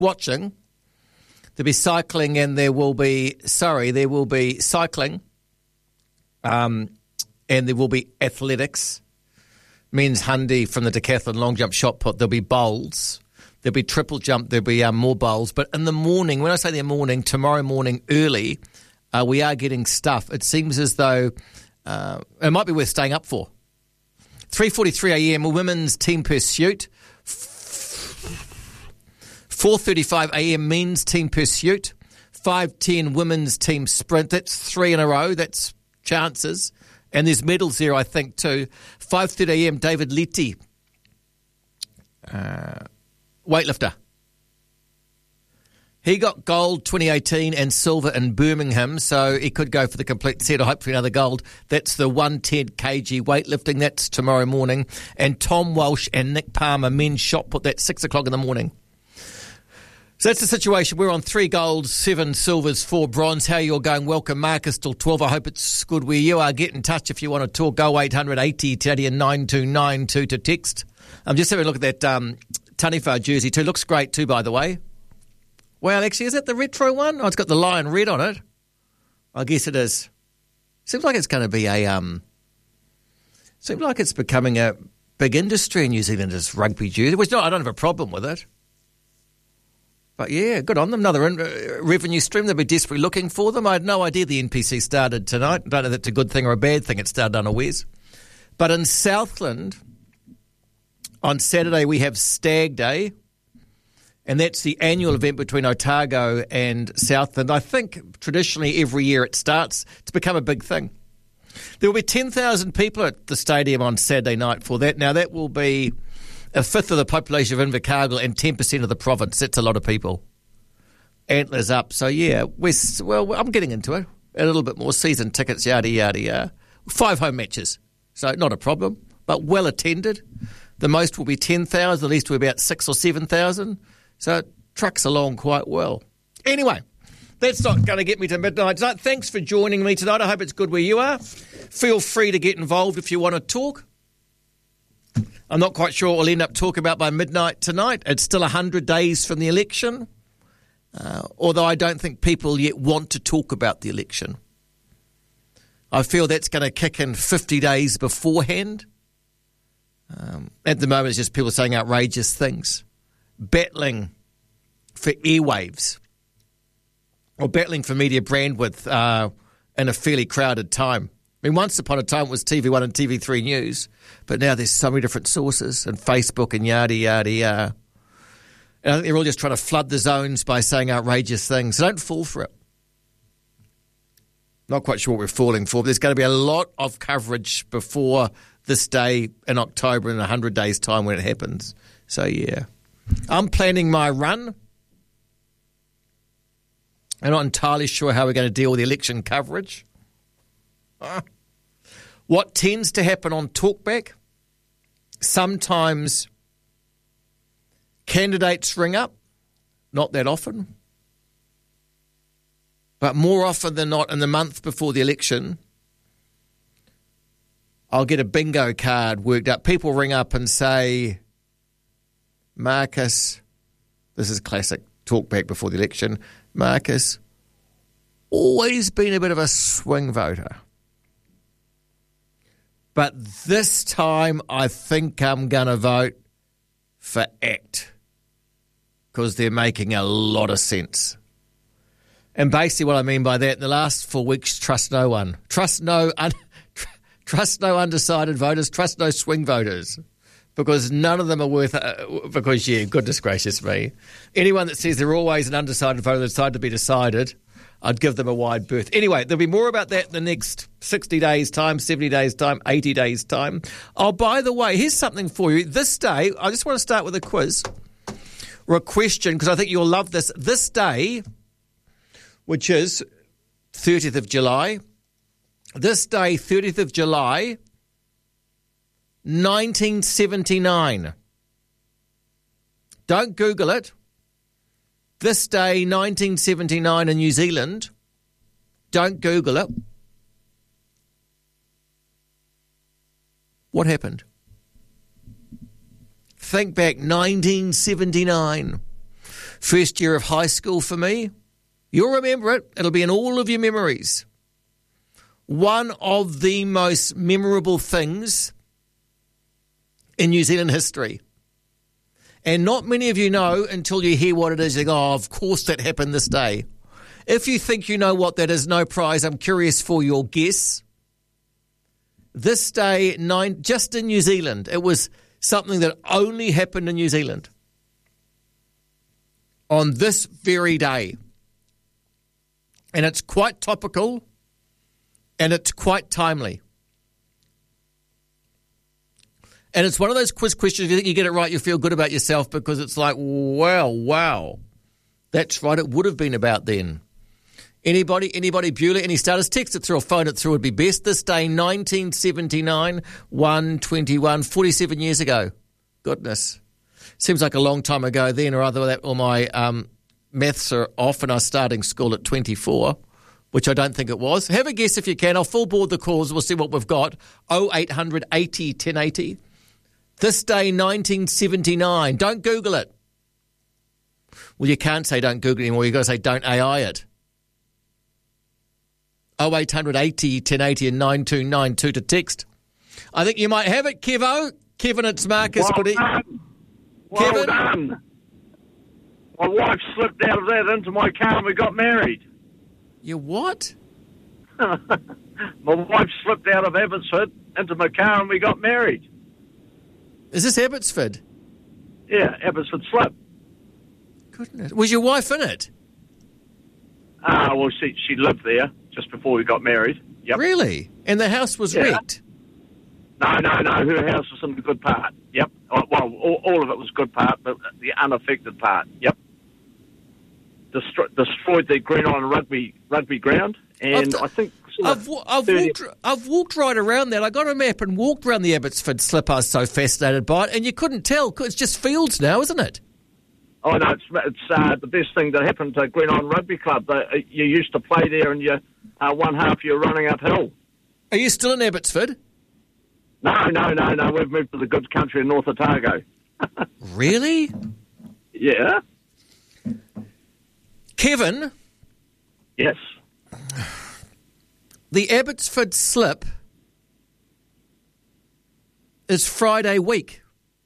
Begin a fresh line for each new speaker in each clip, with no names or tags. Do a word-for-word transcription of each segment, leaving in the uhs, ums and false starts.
watching. There'll be cycling and there will be, sorry, there will be cycling um, and there will be athletics. Men's hundy from the decathlon, long jump, shot put. There'll be bowls. There'll be triple jump. There'll be um, more bowls. But in the morning, when I say the morning, tomorrow morning early, uh, we are getting stuff. It seems as though uh, it might be worth staying up for. three forty-three a.m. women's team pursuit. four thirty-five a.m. men's team pursuit. five ten women's team sprint. That's three in a row. That's chances. And there's medals there, I think, too. five thirty a.m. David Letty, uh, weightlifter. He got gold twenty eighteen and silver in Birmingham, so he could go for the complete set or hopefully another gold. That's the one ten kilogram weightlifting. That's tomorrow morning. And Tom Walsh and Nick Palmer, men's shot put. That's six o'clock in the morning. So that's the situation. We're on three golds, seven silvers, four bronze. How you're going? Welcome, Marcus, till twelve. I hope it's good where you are. Get in touch if you want to talk. Go eight hundred eighty, Teddy and nine two nine two to text. I'm just having a look at that um, Taniwha jersey too. Looks great too, by the way. Well, actually, is that the retro one? Oh, it's got the lion red on it. I guess it is. Seems like it's going to be a... Um, seems like it's becoming a big industry in New Zealand, this rugby jersey, which no, I don't have a problem with it. But yeah, good on them. Another in, uh, revenue stream. They'll be desperately looking for them. I had no idea the N P C started tonight. I don't know if that's a good thing or a bad thing. It started unawares. But in Southland, on Saturday, we have Stag Day. And that's the annual event between Otago and Southland. I think traditionally every year it starts. It's become a big thing. There will be ten thousand people at the stadium on Saturday night for that. Now, that will be a fifth of the population of Invercargill and ten percent of the province. That's a lot of people. Antlers up. So, yeah, we're, well, I'm getting into it. A little bit more season tickets, yada, yada, yada. Five home matches. So, not a problem, but well attended. The most will be ten thousand. The least will be about six or seven thousand. So it trucks along quite well. Anyway, that's not going to get me to midnight tonight. Thanks for joining me tonight. I hope it's good where you are. Feel free to get involved if you want to talk. I'm not quite sure what we'll end up talking about by midnight tonight. It's still one hundred days from the election, uh, although I don't think people yet want to talk about the election. I feel that's going to kick in fifty days beforehand. Um, at the moment, it's just people saying outrageous things. Battling for airwaves or battling for media bandwidth uh, in a fairly crowded time. I mean, once upon a time it was T V one and T V three News, but now there's so many different sources and Facebook and yada, yada, yada. And I think they're all just trying to flood the zones by saying outrageous things. So don't fall for it. Not quite sure what we're falling for, but there's going to be a lot of coverage before this day in October in one hundred days' time when it happens. So, yeah. I'm planning my run. I'm not entirely sure how we're going to deal with the election coverage. Uh, what tends to happen on Talkback, sometimes candidates ring up, not that often, but more often than not in the month before the election, I'll get a bingo card worked up. People ring up and say, Marcus, this is classic Talkback before the election, Marcus, always been a bit of a swing voter. But this time I think I'm going to vote for ACT because they're making a lot of sense. And basically what I mean by that, in the last four weeks, trust no one. Trust no, un- tr- trust no undecided voters. Trust no swing voters. Because none of them are worth uh, because, yeah, goodness gracious me. Anyone that says they're always an undecided voter that's decided to be decided, I'd give them a wide berth. Anyway, there'll be more about that in the next sixty days' time, seventy days' time, eighty days' time. Oh, by the way, here's something for you. This day, I just want to start with a quiz or a question because I think you'll love this. This day, which is thirtieth of July, this day, thirtieth of July, nineteen seventy-nine. Don't Google it. This day, nineteen seventy-nine in New Zealand. Don't Google it. What happened? Think back, nineteen seventy-nine. First year of high school for me. You'll remember it. It'll be in all of your memories. One of the most memorable things in New Zealand history. And not many of you know until you hear what it is. You go, oh, of course that happened this day. If you think you know what that is, no prize. I'm curious for your guess. This day, nine, just in New Zealand, it was something that only happened in New Zealand. On this very day. And it's quite topical. And it's quite timely. And it's one of those quiz questions, if you think you get it right, you feel good about yourself because it's like, wow, wow. That's right, it would have been about then. Anybody, anybody, Beulah, any starters? Text it through or phone it through would be best. This day, nineteen seventy-nine, one twenty-one, forty-seven years ago. Goodness. Seems like a long time ago then, or either that or my um, maths are off and I was starting school at twenty-four. Which I don't think it was. Have a guess if you can. I'll full board the calls. We'll see what we've got. oh eight hundred eighty ten eighty. This day, nineteen seventy-nine. Don't Google it. Well, you can't say don't Google it anymore. You've got to say don't A I it. oh eight hundred eighty ten eighty and nine two nine two to text. I think you might have it, Kevo. Kevin, it's Marcus.
Well
Good
done. Well
Kevin?
done. My wife slipped out of that into my car and we got married.
You what?
My wife slipped out of Abbotsford into my car and we got married.
Is this Abbotsford?
Yeah, Abbotsford slip.
Goodness. Was your wife in it?
Ah, uh, well, she she lived there just before we got married. Yep.
Really? And the house was
Yeah.
wrecked?
No, no, no. Her house was in the good part. Yep. Well, all, all of it was good part, but the unaffected part. Yep. Destro- destroyed the Green Island rugby rugby ground, and
I've,
I think
I've, I've walked I've walked right around that. I got a map and walked around the Abbotsford slip. I was so fascinated by it, and you couldn't tell. It's just fields now, isn't it?
Oh no, it's it's uh, the best thing that happened to Green Island Rugby Club. They, you used to play there, and you uh, one half you're running uphill.
Are you still in Abbotsford?
No, no, no, no. We've moved to the good country in North Otago.
Really?
Yeah.
Kevin?
Yes.
The Abbotsford slip is Friday week.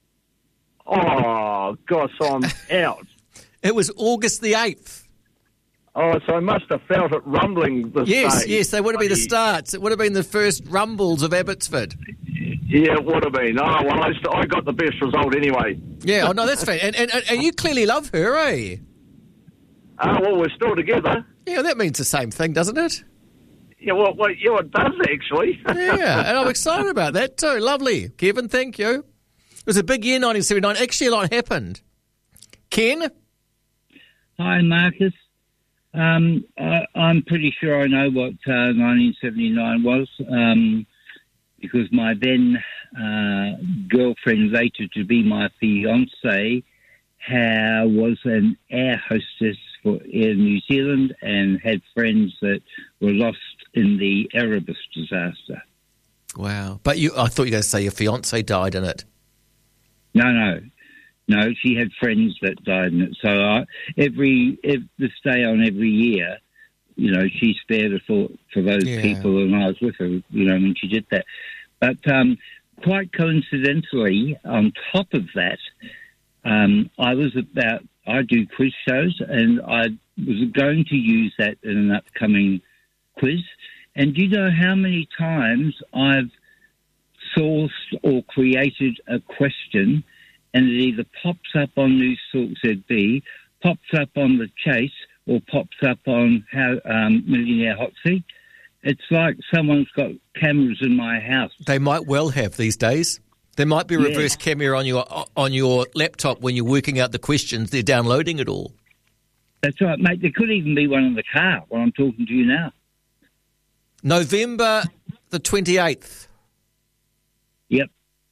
Oh, gosh, I'm out.
It was August the eighth.
Oh, so I must have felt it rumbling this
Yes,
day.
yes, they would have been the starts. It would have been the first rumbles of Abbotsford.
Yeah, it would have been. Oh, well, I, st- I got the best result anyway.
Yeah, oh no, that's fair. And, and, and you clearly love her, eh?
Ah, uh, well, we're still together.
Yeah, that means the same thing, doesn't it?
Yeah, well, well yeah, it does, actually.
Yeah, and I'm excited about that too. Lovely. Kevin, thank you. It was a big year, nineteen seventy-nine. Actually, a lot happened. Ken?
Hi, Marcus. Um, I, I'm pretty sure I know what uh, nineteen seventy-nine was um, because my then uh, girlfriend, later to be my fiancée, uh, was an air hostess for Air New Zealand and had friends that were lost in the Erebus disaster.
Wow. But you, I thought you were going to say your fiancé died in it.
No, no. No, she had friends that died in it. So I, every, every this day on every year, you know, she spared a thought for those
Yeah.
people, and I was with her, you know, when she did that. But um, quite coincidentally, on top of that, um, I was about, I do quiz shows, and I was going to use that in an upcoming quiz. And do you know how many times I've sourced or created a question and it either pops up on News Talk Z B, pops up on The Chase, or pops up on how um, Millionaire Hot Seat? It's like someone's got cameras in my house.
They might well have these days. There might be a
Yeah.
reverse camera on your on your laptop when you're working out the questions. They're downloading it all.
That's right, mate. There could even be one in the car while I'm talking to you now.
November the twenty-eighth.
Yep.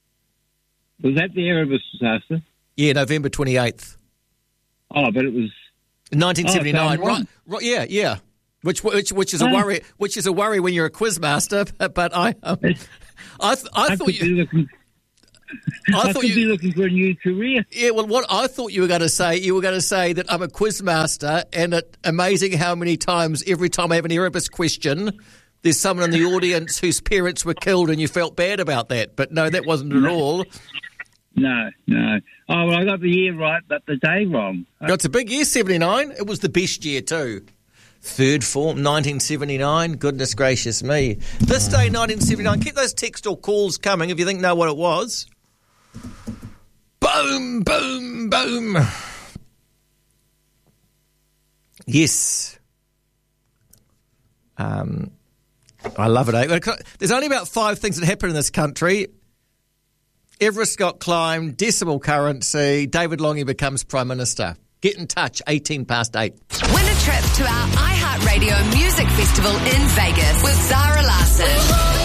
Was that the Erebus disaster?
Yeah, November twenty-eighth.
Oh, but it was...
nineteen seventy-nine.
Oh,
right, right, yeah, yeah. Which which which is a
Oh.
worry which is a worry when you're a quizmaster, but, but I um, I th- I
I
thought
could
you
do the,
I,
I
thought
could
you
be looking for a new career.
Yeah, well, what I thought you were going to say, you were going to say that I'm a quiz master, and it's amazing how many times, every time I have an Erebus question, there's someone in the audience whose parents were killed and you felt bad about that. But no, that wasn't at all.
No, no. Oh, well, I got the year right, but the day wrong.
No, it's a big year, seventy-nine. It was the best year too. Third form, nineteen seventy-nine. Goodness gracious me. This day, nineteen seventy-nine. Keep those text or calls coming if you think know what it was. Boom, boom, boom. Yes. Um, I love it. Eh? There's only about five things that happen in this country. Everest got climbed, decimal currency, David Longy becomes Prime Minister. Get in touch, eighteen past eight.
Win a trip to our iHeartRadio Music Festival in Vegas with Zara Larsson.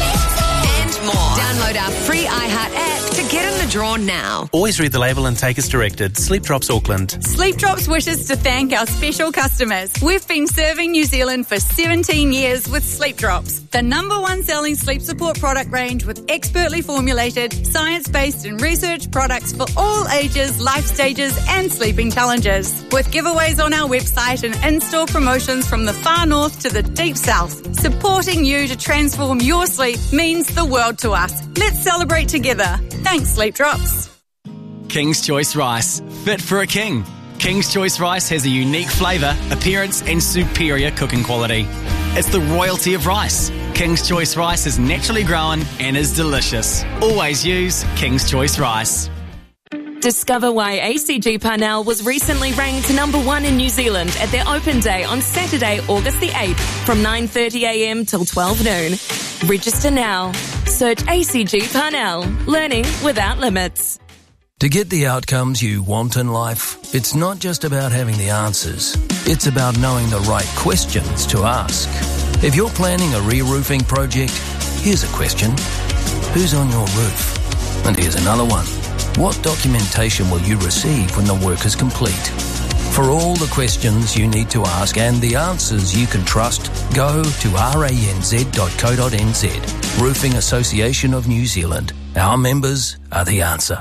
And more. Download our free iHeart app to get in the draw now.
Always read the label and take as directed. Sleep Drops Auckland.
Sleep Drops wishes to thank our special customers. We've been serving New Zealand for seventeen years with Sleep Drops, the number one selling sleep support product range with expertly formulated, science-based and research products for all ages, life stages and sleeping challenges. With giveaways on our website and in-store promotions from the far north to the deep south, supporting you to transform your sleep means the world to us. Let's celebrate together. Thanks, Sleep Drops.
King's Choice Rice. Fit for a king. King's Choice Rice has a unique flavour, appearance and superior cooking quality. It's the royalty of rice. King's Choice Rice is naturally grown and is delicious. Always use King's Choice Rice.
Discover why A C G Parnell was recently ranked number one in New Zealand at their open day on Saturday, August the eighth from nine thirty a m till twelve noon. Register now. Search A C G Parnell. Learning without limits.
To get the outcomes you want in life, it's not just about having the answers. It's about knowing the right questions to ask. If you're planning a re-roofing project, here's a question. Who's on your roof? And here's another one. What documentation will you receive when the work is complete? For all the questions you need to ask and the answers you can trust, go to r a n z dot co dot n z. Roofing Association of New Zealand. Our members are the answer.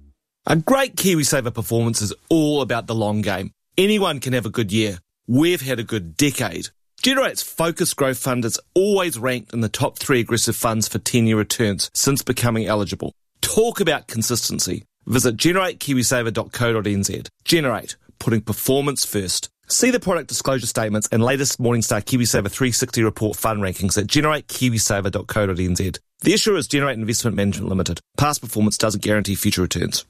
A great KiwiSaver performance is all about the long game. Anyone can have a good year. We've had a good decade. Generate's Focus Growth Fund is always ranked in the top three aggressive funds for ten-year returns since becoming eligible. Talk about consistency. Visit generate kiwisaver dot co dot n z. Generate, putting performance first. See the product disclosure statements and latest Morningstar KiwiSaver three sixty report fund rankings at generate kiwisaver dot co dot n z. The issuer is Generate Investment Management Limited. Past performance doesn't guarantee future returns.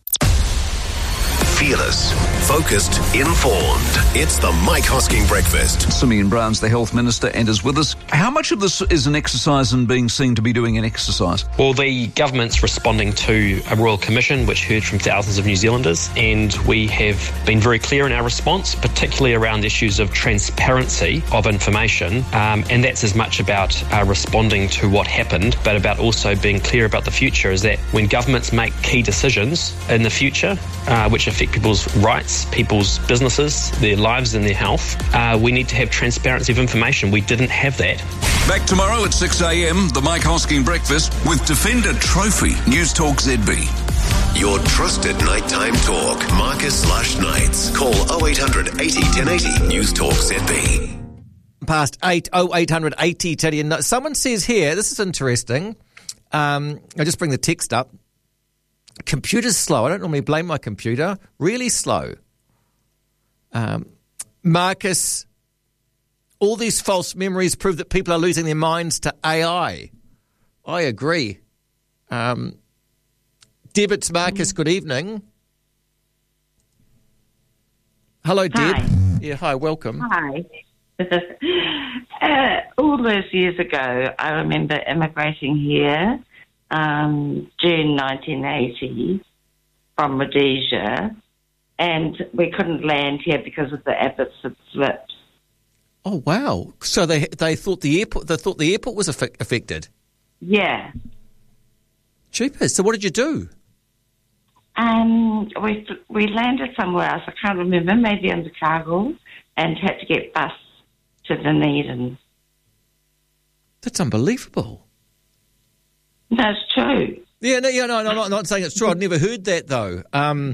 Fearless, focused, informed. It's the Mike Hosking Breakfast.
Simeon Brown's the Health Minister and is with us. How much of this is an exercise in being seen to be doing an exercise?
Well, the government's responding to a Royal Commission which heard from thousands of New Zealanders, and we have been very clear in our response, particularly around issues of transparency of information, um, and that's as much about uh, responding to what happened, but about also being clear about the future, is that when governments make key decisions in the future, uh, which affect people's rights, people's businesses, their lives and their health, uh, we need to have transparency of information. We didn't have that.
Back tomorrow at six a m, the Mike Hosking Breakfast with Defender Trophy, News Talk Z B.
Your trusted nighttime talk. Marcus Lush Nights. Call oh eight hundred eighty ten eighty. News Talk Z B.
Past eight oh eight hundred eighty ten. Someone says here, this is interesting. Um, I'll just bring the text up. Computer's slow. I don't normally blame my computer. Really slow. Um, Marcus, all these false memories prove that people are losing their minds to A I. I agree. Um, Deb, it's Marcus. Good evening. Hello, Deb.
Hi.
Yeah, hi, welcome.
Hi. uh, all those years ago, I remember immigrating here, um, June nineteen eighty, from Rhodesia, and we couldn't land here because of the Abbotsford slips.
Oh wow! So they they thought the airport they thought the airport was affe- affected.
Yeah.
Cheapers. So what did you do?
Um, we we landed somewhere else. I can't remember. Maybe under Cargill, and had to get bus to Dunedin.
That's unbelievable.
That's true.
Yeah, no, yeah, no, no, I'm not, not saying it's true. I'd never heard that, though. Um,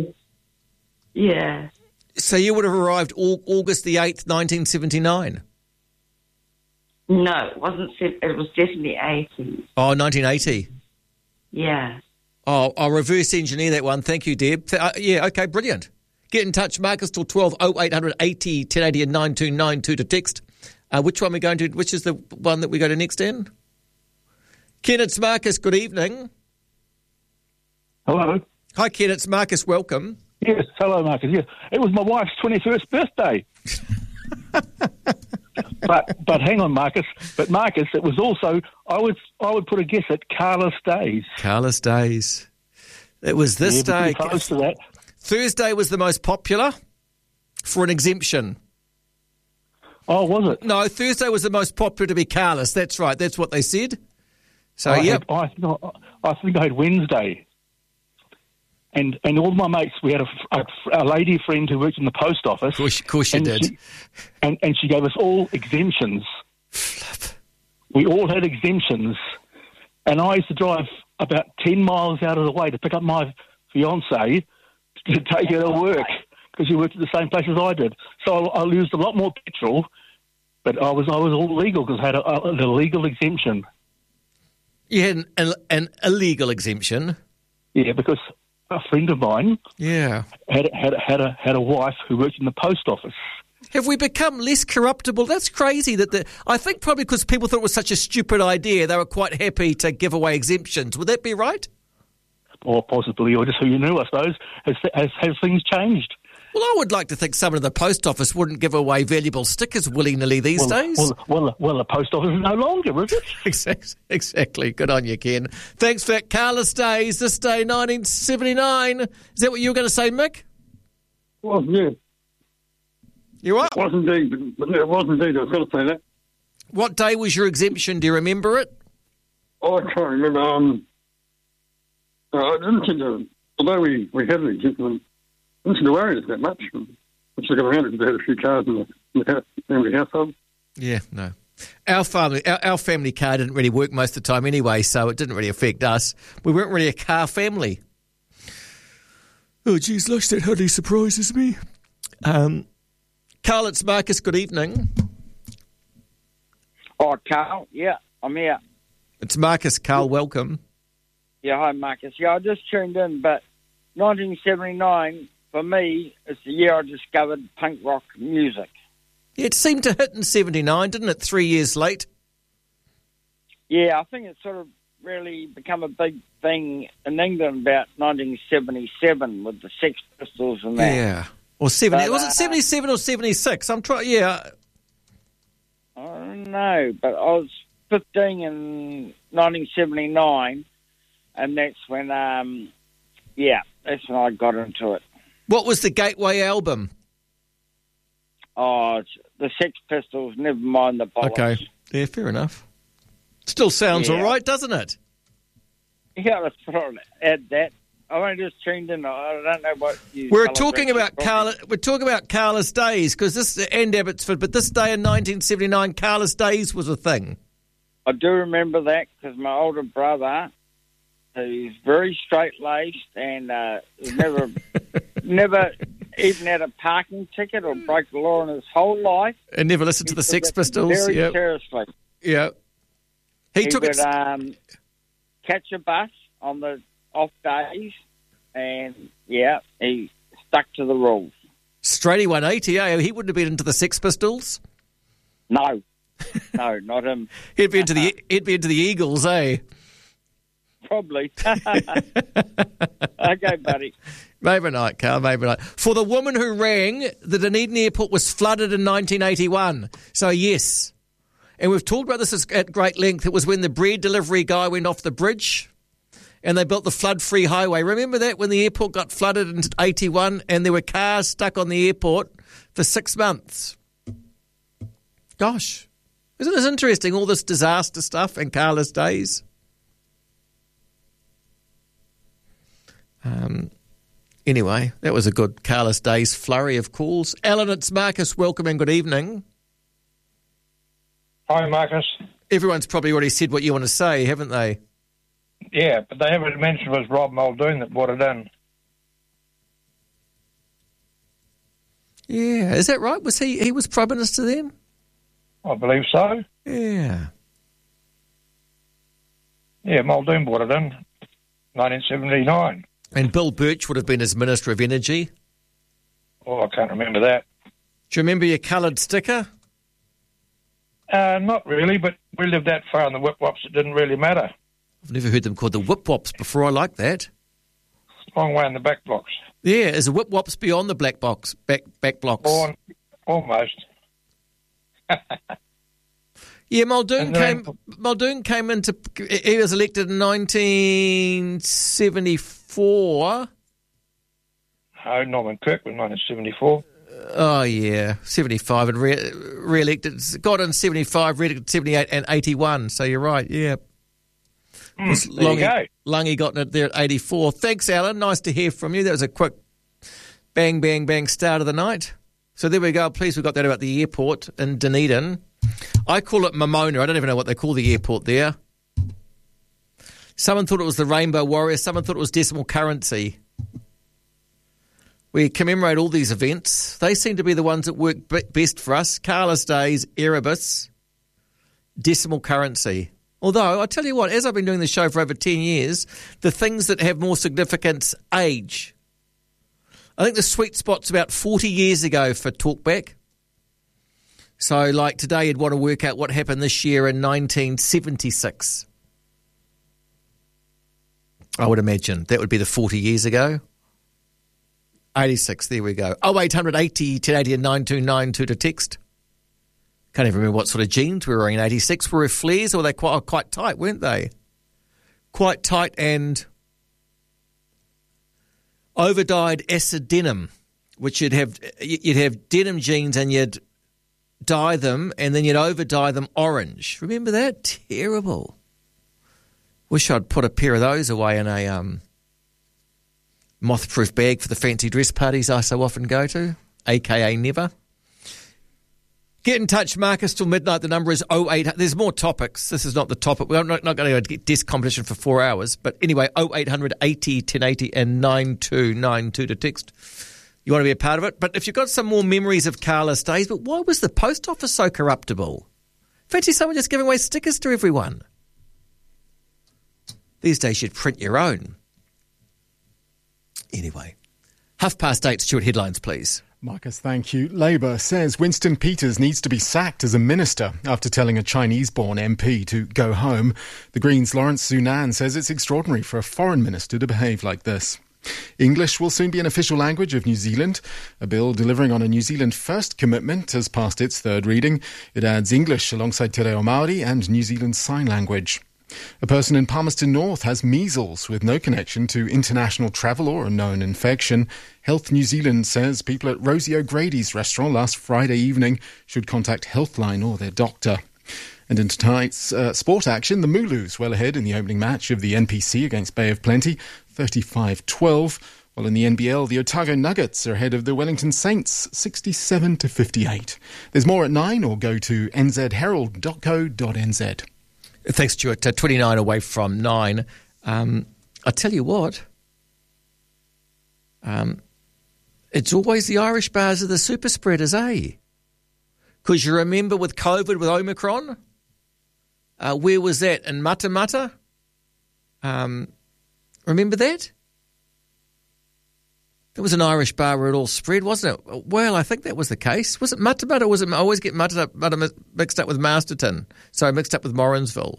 yeah.
So you would have arrived au- August the eighth, nineteen seventy-nine?
No, it wasn't. se- It was definitely eighty.
Oh, nineteen eighty.
Yeah.
Oh, I'll reverse engineer that one. Thank you, Deb. Th- uh, yeah, okay, brilliant. Get in touch, Marcus, till twelve, oh eight hundred eighty, ten eighty and nine two nine two to text. Uh, which one are we going to, which is the one that we go to next in? Ken, it's Marcus, good evening.
Hello.
Hi, Ken, it's Marcus, welcome.
Yes, hello, Marcus. Yes, it was my wife's twenty-first birthday. but but hang on, Marcus. But Marcus, it was also I would I would put a guess at Carlos Days.
Carlos Days. It was this
yeah,
day.
Close to that.
Thursday was the most popular for an exemption.
Oh, was it?
No, Thursday was the most popular to be Carlos. That's right. That's what they said. So,
I
yep.
Had, I, think I, I think I had Wednesday. And and all my mates, we had a, a, a lady friend who worked in the post office. Of
course, of course you
and
did.
She, and, and she gave us all exemptions. We all had exemptions. And I used to drive about ten miles out of the way to pick up my fiancée to take her to work because she worked at the same place as I did. So I, I used a lot more petrol, but I was I was all legal because I had a, a, an illegal exemption.
You had an, an, an illegal exemption?
Yeah, because a friend of mine
yeah.
had, had, had, a, had a wife who worked in the post office.
Have we become less corruptible? That's crazy. That the, I think probably because people thought it was such a stupid idea, they were quite happy to give away exemptions. Would that be right?
Or possibly, or just who you knew, I suppose. Has, has, has things changed?
Well, I would like to think someone in the post office wouldn't give away valuable stickers willy-nilly these
well,
days.
Well, well, well, the post office is no longer, is it?
Exactly. Exactly. Good on you, Ken. Thanks for that. Carlos Days, this day, nineteen seventy-nine. Is that what you were going to say, Mick?
Well, yeah.
You what?
It was indeed. It was indeed. I was going to say that.
What day was your exemption? Do you remember it?
Oh, I can't remember. Um, uh, I didn't think of, although we, we had an exemption, I didn't seem to worry us that much. Which they got around it because they had a few cars in the, in the house, family household.
Yeah, no. Our family, our, our family car didn't really work most of the time anyway, so it didn't really affect us. We weren't really a car family. Oh, geez, Lush, that hardly surprises me. Um, Carl, it's Marcus. Good evening.
Oh, Carl, yeah, I'm here.
It's Marcus. Carl, welcome.
Yeah, hi, Marcus. Yeah, I just tuned in, but nineteen seventy-nine, for me, is the year I discovered punk rock music.
It seemed to hit in seventy-nine, didn't it, three years late?
Yeah, I think it sort of really become a big thing in England about nineteen seventy-seven with the Sex Pistols and that.
Yeah. Or seventy.
But,
was it
uh,
seventy-seven or seventy-six? I'm trying, yeah.
I don't know, but I was fifteen in nineteen seventy-nine, and that's when, um, yeah, that's when I got into it.
What was the gateway album?
Oh, it's the Sex Pistols, never mind the bollocks.
Okay. Yeah, fair enough. Still sounds
Yeah.
all right, doesn't it?
Yeah, let's probably add that. I only just tuned in. I don't know what you...
We're
fellas
talking
actually
about Carl. We're talking about Carlos Days because this and Abbotsford, but this day in nineteen seventy-nine, Carlos Days was a thing.
I do remember that because my older brother, who's very straight-laced and uh, has never, never even had a parking ticket or broke the law in his whole life.
And never listened to the
He
Sex
took it
Pistols.
Very
Yep.
seriously.
Yeah. He,
He
took
would
it.
um, catch a bus on the off days, and yeah, he stuck to the rules.
Straighty one eighty, eh? He wouldn't have been into the Sex Pistols.
No, no, not him.
He'd be into the he'd be into the Eagles, eh?
Probably. Okay, buddy.
Maybe not, Carl, maybe not. For the woman who rang, the Dunedin airport was flooded in nineteen eighty-one. So, yes. And we've talked about this at great length. It was when the bread delivery guy went off the bridge and they built the flood-free highway. Remember that when the airport got flooded in eighty-one and there were cars stuck on the airport for six months? Gosh. Isn't this interesting, all this disaster stuff and Carlos Days? Um... Anyway, that was a good Carlos Days flurry of calls. Alan, it's Marcus. Welcome and good evening.
Hi, Marcus.
Everyone's probably already said what you want to say, haven't they?
Yeah, but they haven't mentioned it was Rob Muldoon that brought it in.
Yeah, is that right? Was he he was Prime Minister then?
I believe so.
Yeah.
Yeah, Muldoon brought it in, nineteen seventy-nine.
And Bill Birch would have been his Minister of Energy.
Oh, I can't remember that.
Do you remember your coloured sticker?
Uh, not really, but we lived that far in the Whip-Wops, it didn't really matter.
I've never heard them called the Whip-Wops before. I like that.
Long way in the back blocks.
Yeah, is the Whip-Wops beyond the black box, back back blocks?
Or, almost.
Yeah, Muldoon
then,
came. Muldoon came into. He was elected in nineteen seventy-four.
No, Norman Kirk was nineteen seventy-four.
Oh yeah, seventy-five and re- re-elected. Got in seventy-five, re-elected seventy-eight and eighty-one. So you're right. Yeah.
Mm, there
Lungy,
you go.
Lungy got it there at eighty-four. Thanks, Alan. Nice to hear from you. That was a quick bang, bang, bang start of the night. So there we go. Please, we got that about the airport in Dunedin. I call it Momona. I don't even know what they call the airport there. Someone thought it was the Rainbow Warrior. Someone thought it was Decimal Currency. We commemorate all these events. They seem to be the ones that work b- best for us. Carlos Days, Erebus, Decimal Currency. Although, I tell you what, as I've been doing the show for over ten years, the things that have more significance age. I think the sweet spot's about forty years ago for Talkback. So, like today, you'd want to work out what happened this year in nineteen seventy-six. I would imagine that would be the forty years ago. eighty-six, there we go. oh eight hundred eighty, ten eighty and nine two nine two to text. Can't even remember what sort of jeans we were wearing in eighty-six. Were they flares or were they quite, quite tight, weren't they? Quite tight and overdyed acid denim, which you'd have you'd have denim jeans and you'd dye them and then you'd over-dye them orange. Remember that? Terrible. Wish I'd put a pair of those away in a um, moth-proof bag for the fancy dress parties I so often go to, a k a never. Get in touch, Marcus, till midnight. The number is oh eight hundred. There's more topics. This is not the topic. We're not, not going to get desk competition for four hours. But anyway, oh eight hundred eighty, ten eighty and nine two nine two to text. You want to be a part of it? But if you've got some more memories of Carlos Days, but why was the post office so corruptible? Fancy someone just giving away stickers to everyone. These days you'd print your own. Anyway, half past eight, Stuart, headlines, please.
Marcus, thank you. Labour says Winston Peters needs to be sacked as a minister after telling a Chinese-born M P to go home. The Greens' Lawrence Sunan says it's extraordinary for a foreign minister to behave like this. English will soon be an official language of New Zealand. A bill delivering on a New Zealand First commitment has passed its third reading. It adds English alongside Te Reo Māori and New Zealand Sign Language. A person in Palmerston North has measles with no connection to international travel or a known infection. Health New Zealand says people at Rosie O'Grady's restaurant last Friday evening should contact Healthline or their doctor. And in tonight's uh, sport action, the Mooloos well ahead in the opening match of the N P C against Bay of Plenty, thirty-five twelve. While in the N B L, the Otago Nuggets are ahead of the Wellington Saints, sixty-seven to fifty-eight. There's more at nine, or go to n z herald dot co dot n z.
Thanks, Stuart. Uh, twenty-nine away from nine. Um, I tell you what, um, it's always the Irish bars are the super spreaders, eh? Because you remember with COVID, with Omicron, uh, where was that? In Matamata? Um, remember that? There was an Irish bar where it all spread, wasn't it? Well, I think that was the case. Was it Matamata or was it, I always get Matamata mixed up with Masterton. Sorry, mixed up with Morrinsville.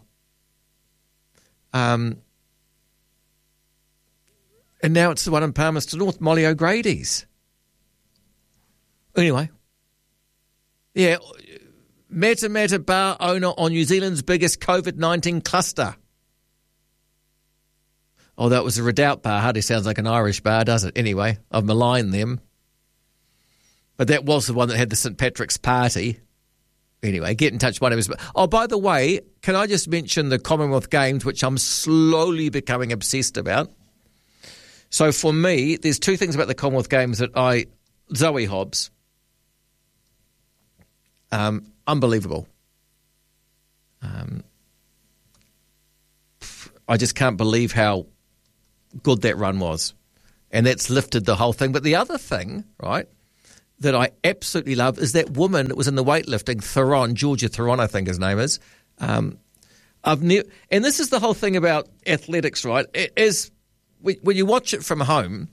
Um, and now it's the one in Palmerston North, Molly O'Grady's. Anyway. Yeah, Matamata bar owner on New Zealand's biggest COVID nineteen cluster. Oh, that was a Redoubt bar. Hardly sounds like an Irish bar, does it? Anyway, I've maligned them. But that was the one that had the Saint Patrick's party. Anyway, get in touch. My name is... Oh, by the way, can I just mention the Commonwealth Games, which I'm slowly becoming obsessed about? So for me, there's two things about the Commonwealth Games that I... Zoe Hobbs. Um, unbelievable. Um... I just can't believe how good that run was. And that's lifted the whole thing. But the other thing, right, that I absolutely love is that woman that was in the weightlifting, Theron, Georgia Theron, I think his name is. Um, I've ne- and this is the whole thing about athletics, right? It is when you watch it from home,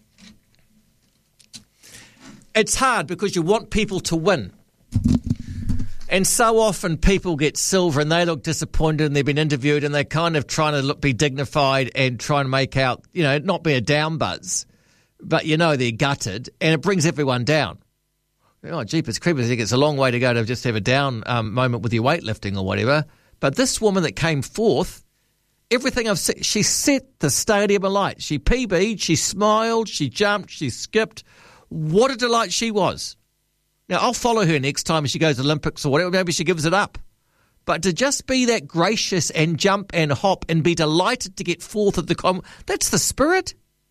it's hard because you want people to win. And so often people get silver and they look disappointed and they've been interviewed and they're kind of trying to look, be dignified and try and make out, you know, not be a down buzz, but you know they're gutted and it brings everyone down. Oh, jeepers creepers, I think it's a long way to go to just have a down um, moment with your weightlifting or whatever. But this woman that came fourth, everything I've seen, she set the stadium alight. She P B'd, she smiled, she jumped, she skipped. What a delight she was. Now, I'll follow her next time she goes to Olympics or whatever. Maybe she gives it up. But to just be that gracious and jump and hop and be delighted to get fourth at the com, that's the spirit.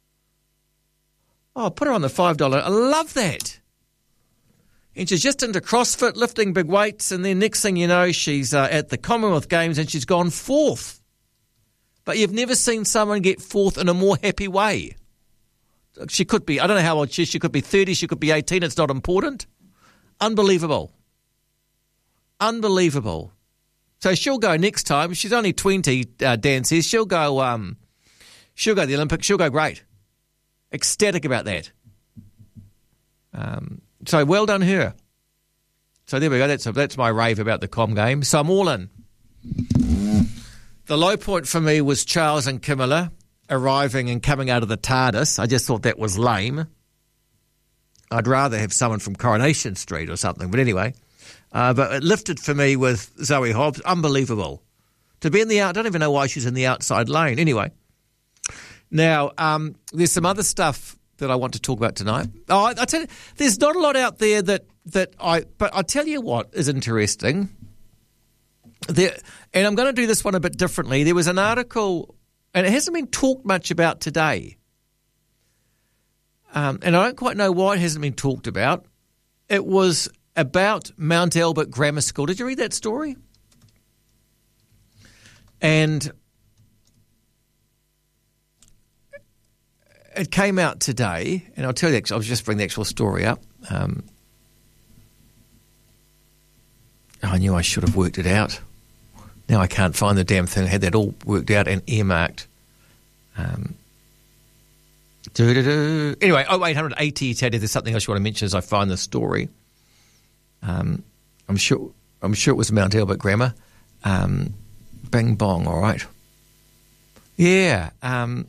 Oh, put her on the five dollars. I love that. And she's just into CrossFit, lifting big weights, and then next thing you know, she's uh, at the Commonwealth Games and she's gone fourth. But you've never seen someone get fourth in a more happy way. She could be, I don't know how old she is, she could be thirty, she could be eighteen, it's not important. Unbelievable. Unbelievable. So she'll go next time. She's only twenty, uh, Dan says. She'll go, um, she'll go to the Olympics, she'll go great. Ecstatic about that. Um, so well done her. So there we go. That's that's my rave about the Com game. So I'm all in. The low point for me was Charles and Camilla arriving and coming out of the TARDIS. I just thought that was lame. I'd rather have someone from Coronation Street or something. But anyway, uh, but it lifted for me with Zoe Hobbs. Unbelievable. To be in the out, I don't even know why she's in the outside lane. Anyway, now um, there's some other stuff that I want to talk about tonight. Oh, I, I tell you, there's not a lot out there that that I. But I'll tell you what is interesting. There, and I'm going to do this one a bit differently. There was an article, and it hasn't been talked much about today. Um, and I don't quite know why it hasn't been talked about. It was about Mount Albert Grammar School. Did you read that story? And it came out today, and I'll tell you, I'll just bring the actual story up. Um, I knew I should have worked it out. Now I can't find the damn thing. I had that all worked out and earmarked. Um, doo-doo-doo. Anyway, oh eight hundred eighty, Teddy, there's something else you want to mention as I find the story. Um, I'm sure I'm sure it was Mount Albert Grammar. Um, bing bong, all right. Yeah. Um,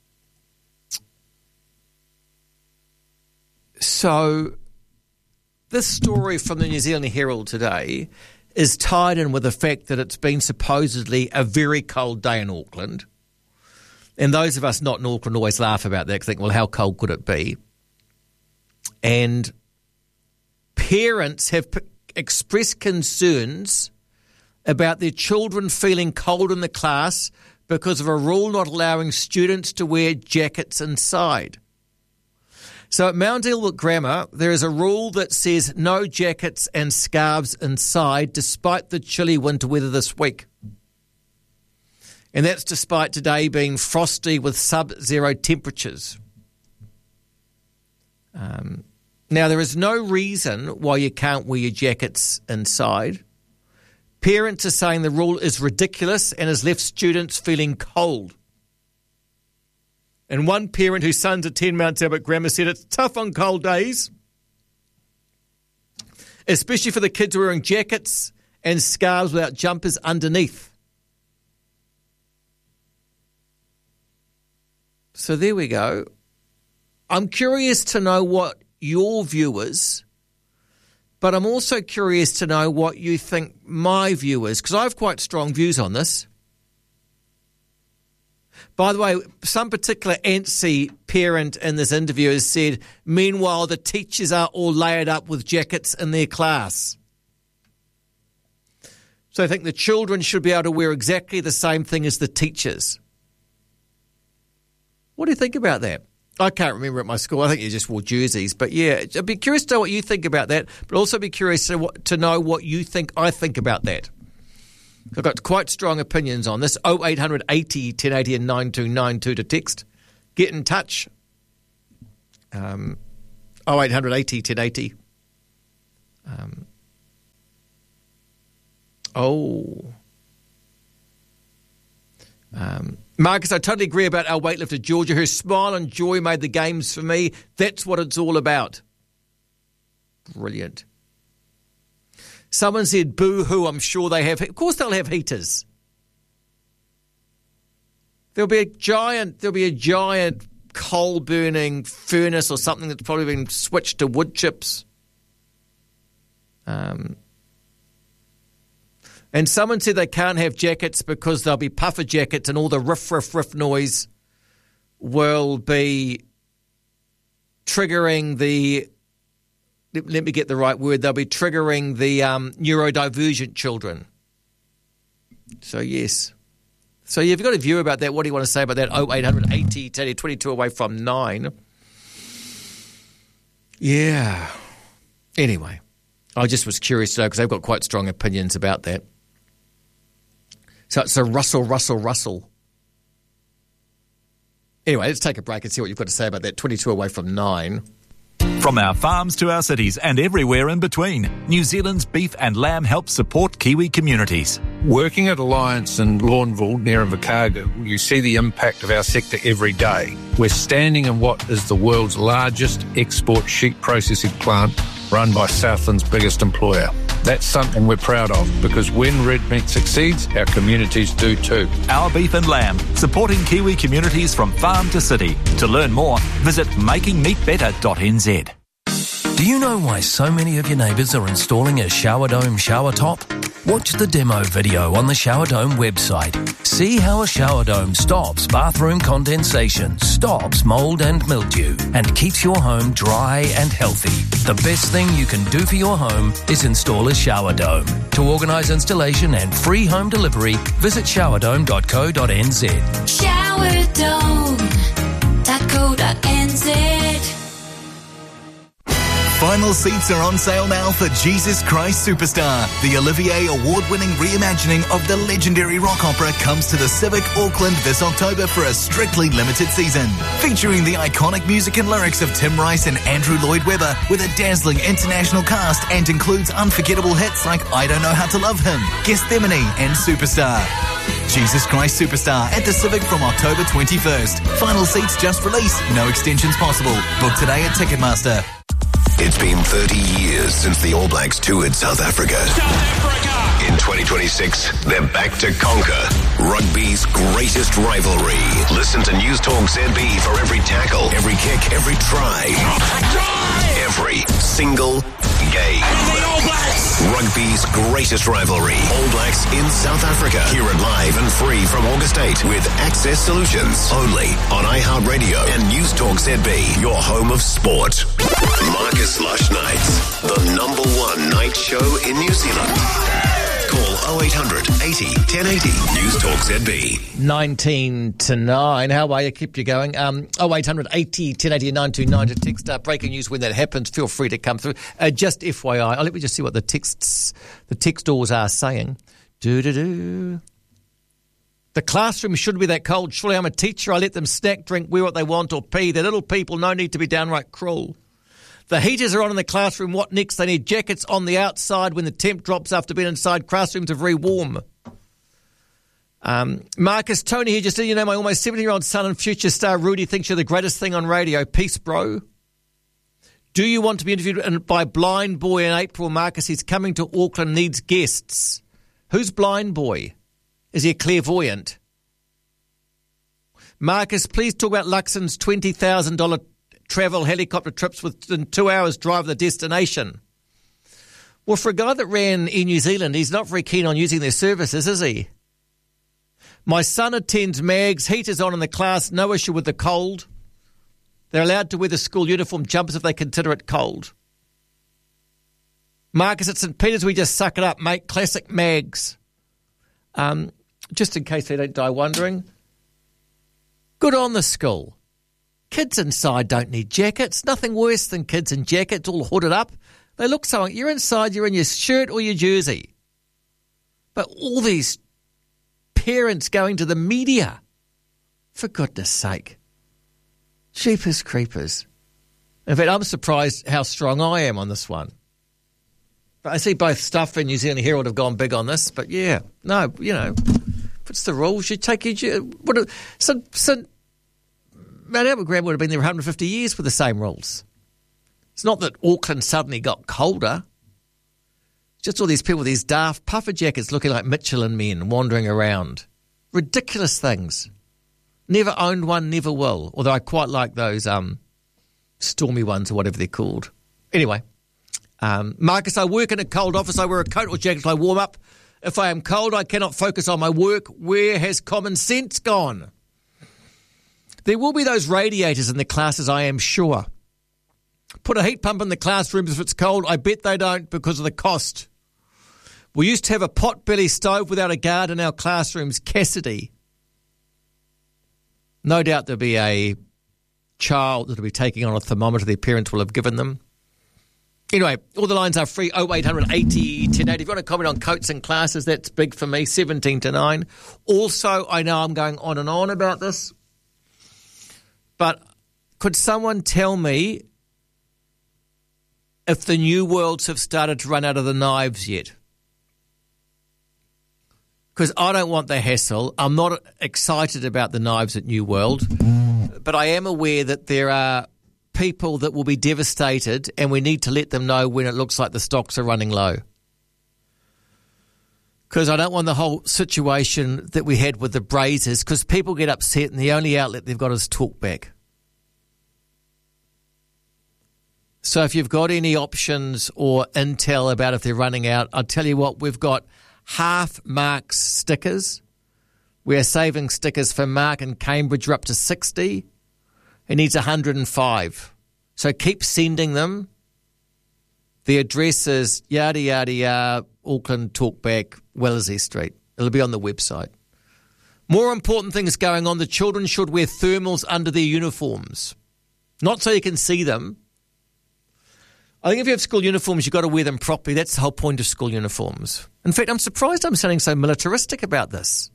so this story from the New Zealand Herald today is tied in with the fact that it's been supposedly a very cold day in Auckland. And those of us not in Auckland always laugh about that because think, well, how cold could it be? And parents have p- expressed concerns about their children feeling cold in the class because of a rule not allowing students to wear jackets inside. So at Mount Albert Grammar, there is a rule that says no jackets and scarves inside despite the chilly winter weather this week. And that's despite today being frosty with sub-zero temperatures. Um, now, there is no reason why you can't wear your jackets inside. Parents are saying the rule is ridiculous and has left students feeling cold. And one parent whose sons attend Mount Albert Grammar said it's tough on cold days, especially for the kids wearing jackets and scarves without jumpers underneath. So there we go. I'm curious to know what your viewers, but I'm also curious to know what you think my viewers, because I have quite strong views on this. By the way, some particular antsy parent in this interview has said, meanwhile, the teachers are all layered up with jackets in their class. So I think the children should be able to wear exactly the same thing as the teachers. What do you think about that? I can't remember at my school. I think you just wore jerseys. But yeah, I'd be curious to know what you think about that, but also be curious to, to know what you think I think about that. I've got quite strong opinions on this. oh eight hundred eighty ten eighty and nine two nine two to text. Get in touch. Um, oh eight hundred eighty ten eighty. Um, oh. Um, Marcus, I totally agree about our weightlifter, Georgia. Her smile and joy made the games for me. That's what it's all about. Brilliant. Someone said, boo-hoo, I'm sure they have. Of course they'll have heaters. There'll be a giant, there'll be a giant coal-burning furnace or something that's probably been switched to wood chips. Um, and someone said they can't have jackets because they'll be puffer jackets and all the riff, riff, riff noise will be triggering the... Let me get the right word. They'll be triggering the um, neurodivergent children. So, yes. So, you've got a view about that. What do you want to say about that? oh eight hundred eighty, twenty-two away from nine. Yeah. Anyway, I just was curious to know because they've got quite strong opinions about that. So, it's a Russell, Russell, Russell. Anyway, let's take a break and see what you've got to say about that. twenty-two away from nine.
From our farms to our cities and everywhere in between, New Zealand's beef and lamb helps support Kiwi communities.
Working at Alliance in Lawnville near Invercargill, you see the impact of our sector every day. We're standing in what is the world's largest export sheep processing plant run by Southland's biggest employer. That's something we're proud of because when red meat succeeds, our communities do too.
Our beef and lamb, supporting Kiwi communities from farm to city. To learn more, visit making meat better dot n z.
Do you know why so many of your neighbours are installing a Shower Dome shower top? Watch the demo video on the Shower Dome website. See how a shower dome stops bathroom condensation, stops mould and mildew, and keeps your home dry and healthy. The best thing you can do for your home is install a shower dome. To organise installation and free home delivery, visit shower dome dot co dot n z.
shower dome dot co dot n z.
Final seats are on sale now for Jesus Christ Superstar. The Olivier Award-winning reimagining of the legendary rock opera comes to the Civic Auckland this October for a strictly limited season. Featuring the iconic music and lyrics of Tim Rice and Andrew Lloyd Webber with a dazzling international cast and includes unforgettable hits like I Don't Know How to Love Him, Gethsemane and Superstar. Jesus Christ Superstar at the Civic from October twenty-first. Final seats just released. No extensions possible. Book today at Ticketmaster.
It's been thirty years since the All Blacks toured South Africa. South Africa! In twenty twenty-six, they're back to conquer rugby's greatest rivalry. Listen to News Talk Z B for every tackle, every kick, every try, every single game. Rugby's greatest rivalry. All Blacks in South Africa. Hear it live and free from August eighth with Access Solutions. Only on iHeartRadio and News Talk Z B, your home of sport. Marcus Lush Nights, the number one night show in New Zealand. Call oh eight hundred eighty ten eighty. News Talk Z B.
nineteen to nine. How are you? Keep you going. Um, oh eight hundred eighty ten eighty nine two nine to text. Uh, breaking news when that happens. Feel free to come through. Uh, just F Y I. Oh, let me just see what the texts, the text doors are saying. Do do do. The classroom shouldn't be that cold. Surely I'm a teacher. I let them snack, drink, wear what they want, or pee. They're little people. No need to be downright cruel. The heaters are on in the classroom. What next? They need jackets on the outside when the temp drops after being inside. Classrooms are very warm. Um, Marcus, Tony here. Just so you know, my almost seventy-year-old son and future star Rudy thinks you're the greatest thing on radio. Peace, bro. Do you want to be interviewed by Blind Boy in April? Marcus, he's coming to Auckland, needs guests. Who's Blind Boy? Is he a clairvoyant? Marcus, please talk about Luxon's twenty thousand dollars travel helicopter trips within two hours drive of the destination. Well, for a guy that ran Air New Zealand, he's not very keen on using their services, is he? My son attends MAGS, heaters on in the class, no issue with the cold. They're allowed to wear the school uniform jumpers if they consider it cold. Marcus, at St Peters, we just suck it up, mate. Classic MAGS. Um, just in case they don't die wondering. Good on the school. Kids inside don't need jackets. Nothing worse than kids in jackets all hooded up. They look so... You're inside, you're in your shirt or your jersey. But all these parents going to the media. For goodness sake. Jeepers creepers. In fact, I'm surprised how strong I am on this one. But I see both Stuff and New Zealand Herald have gone big on this. But yeah, no, you know, if it's the rules, you take your... What, so, so Mount Albert Grand would have been there one hundred fifty years with the same rules. It's not that Auckland suddenly got colder. Just all these people with these daft puffer jackets looking like Michelin men wandering around. Ridiculous things. Never owned one, never will. Although I quite like those um, stormy ones or whatever they're called. Anyway, um, Marcus, I work in a cold office. I wear a coat or jacket. I warm up. If I am cold, I cannot focus on my work. Where has common sense gone? There will be those radiators in the classes, I am sure. Put a heat pump in the classrooms if it's cold. I bet they don't because of the cost. We used to have a pot-belly stove without a guard in our classrooms. Cassidy. No doubt there'll be a child that'll be taking on a thermometer their parents will have given them. Anyway, all the lines are free. oh eight hundred eighty ten eighty. If you want to comment on coats and classes, that's big for me, seventeen to nine. Also, I know I'm going on and on about this, but could someone tell me if the New Worlds have started to run out of the knives yet? Because I don't want the hassle. I'm not excited about the knives at New World, but I am aware that there are people that will be devastated and we need to let them know when it looks like the stocks are running low. Because I don't want the whole situation that we had with the Brazers, because people get upset and the only outlet they've got is talkback. So if you've got any options or intel about if they're running out, I'll tell you what, we've got half Mark's stickers. We are saving stickers for Mark in Cambridge. We're up to sixty. He needs one hundred five. So keep sending them. The address is yada, yada, yada, Auckland Talkback, Wellesley Street. It'll be on the website. More important things going on. The children should wear thermals under their uniforms. Not so you can see them. I think if you have school uniforms, you've got to wear them properly. That's the whole point of school uniforms. In fact, I'm surprised I'm sounding so militaristic about this.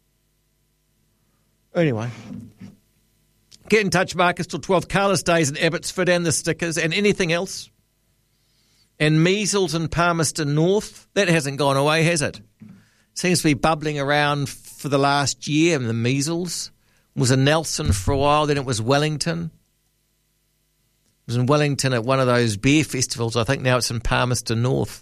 Anyway, get in touch, Marcus, till twelve. Carlos Days in Abbotsford and the stickers and anything else. And measles in Palmerston North. That hasn't gone away, has it? Seems to be bubbling around for the last year. And the measles it was in Nelson for a while. Then it was Wellington. It was in Wellington at one of those beer festivals. I think now it's in Palmerston North.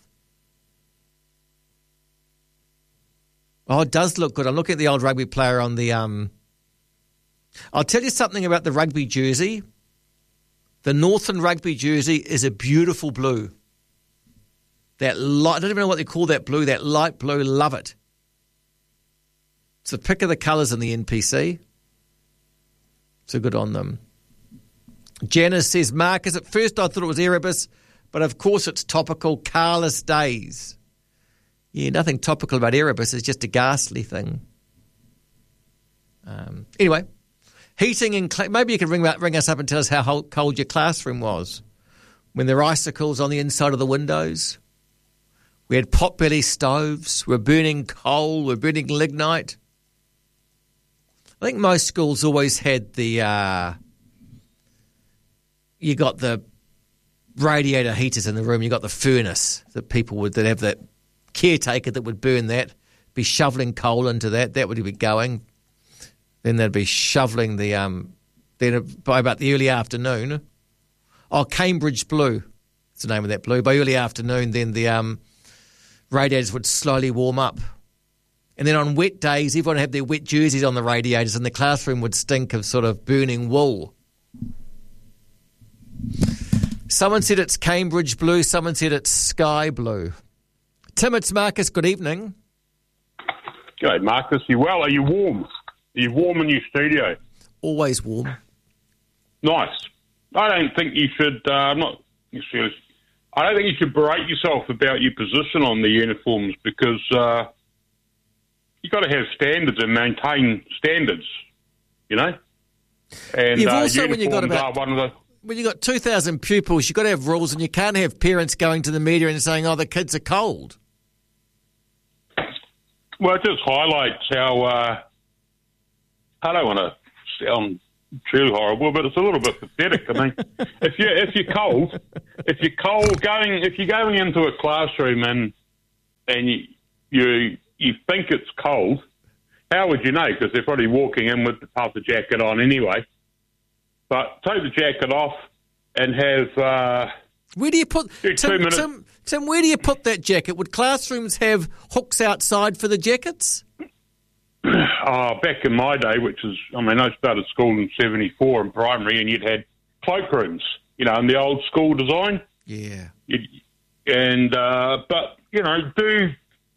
Oh, it does look good. I'm looking at the old rugby player on the... Um, I'll tell you something about the rugby jersey. The Northern rugby jersey is a beautiful blue. That light, I don't even know what they call that blue, that light blue, love it. It's the pick of the colours in the N P C. So good on them. Janice says, Marcus, at first I thought it was Erebus, but of course it's topical. Carless Days. Yeah, nothing topical about Erebus. It's just a ghastly thing. Um, anyway, heating and cl- maybe you can ring, ring us up and tell us how cold your classroom was when there were icicles on the inside of the windows. We had potbelly stoves. We're burning coal. We're burning lignite. I think most schools always had the... Uh, you got the radiator heaters in the room. You got the furnace that people would that have that caretaker that would burn that, be shoveling coal into that. That would be going. Then they'd be shoveling the um. Then by about the early afternoon, oh Cambridge Blue, that's the name of that blue. By early afternoon, then the um radiators would slowly warm up, and then on wet days, everyone had their wet jerseys on the radiators, and the classroom would stink of sort of burning wool. Someone said it's Cambridge Blue. Someone said it's Sky Blue. Tim, it's Marcus. Good evening.
G'day, Marcus. You well? Are you warm? Are you warm in your studio?
Always warm.
Nice. I don't think you should. Uh, I'm not necessarily. I don't think you should berate yourself about your position on the uniforms because uh, you've got to have standards and maintain standards. You know. And
You've
uh,
also when you got about.
One of the,
When you've got two thousand pupils, you've got to have rules, and you can't have parents going to the media and saying, oh, the kids are cold.
Well, it just highlights how, uh, I don't want to sound too horrible, but it's a little bit pathetic. I mean, if you if you're cold, if you're cold going, if you're going into a classroom and and you you you think it's cold, how would you know? Because they're probably walking in with the puffer jacket on anyway. But take the jacket off and have. Uh,
where do you put
two
Tim,
minutes.
Tim, Tim? Where do you put that jacket? Would classrooms have hooks outside for the jackets?
Oh, back in my day, which is, I mean, I started school in seventy-four in primary, and you'd had cloakrooms, you know, in the old school design.
Yeah.
You'd, and, uh, but, you know, do,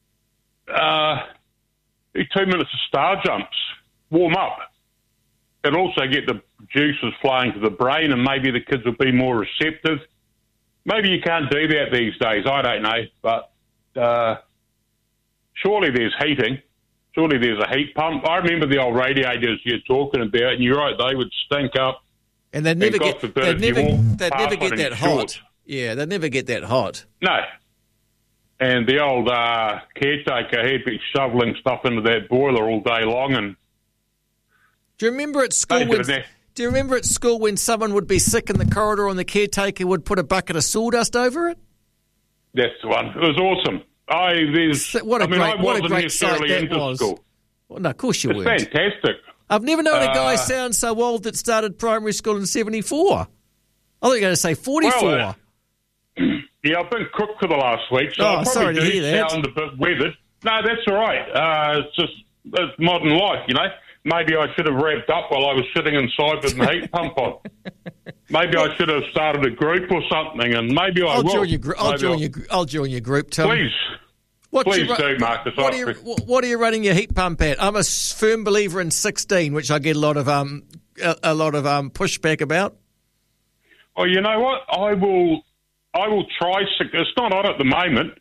uh, do two minutes of star jumps, warm up, and also get the juices flowing to the brain, and maybe the kids will be more receptive. Maybe you can't do that these days, I don't know, but uh, surely there's heating. Surely there's a heat pump. I remember the old radiators you're talking about, and you're right, they would stink up.
And they'd never
and
get,
forbid,
they'd never, they'd never get that hot.
Shorts.
Yeah, they'd never get that hot.
No. And the old uh, caretaker, he'd be shoveling stuff into that boiler all day long. And
do you remember at school when, do you remember at school when someone would be sick in the corridor and the caretaker would put a bucket of sawdust over it?
That's the one. It was awesome. I, there's,
what a
I mean,
great,
I
what
wasn't
a great
necessarily
sight that
into
was.
school.
Well, no, of course you
it's
weren't.
It's fantastic.
I've never known a guy
Uh,
sound so old that started primary school in seventy-four. I thought you were going to say forty-four.
Well, uh, yeah, I've been cooked for the last week, so
Oh,
I probably
sorry to
do
hear that.
sound a bit weathered. No, that's all right. Uh, it's just it's modern life, you know. Maybe I should have wrapped up while I was sitting inside with the heat pump on. Maybe I should have started a group or something, and maybe I
I'll
will.
join your gr- I'll
Maybe
join
I'll-
your gr- I'll join your group, Tom.
Please.
What
Please
you,
do, Marcus.
What
I
are, you,
appre-
what are you running your heat pump at? I'm a s- firm believer in sixteen, which I get a lot of um a, a lot of um pushback about.
Well, you know what? I will. I will try. six- It's not on at the moment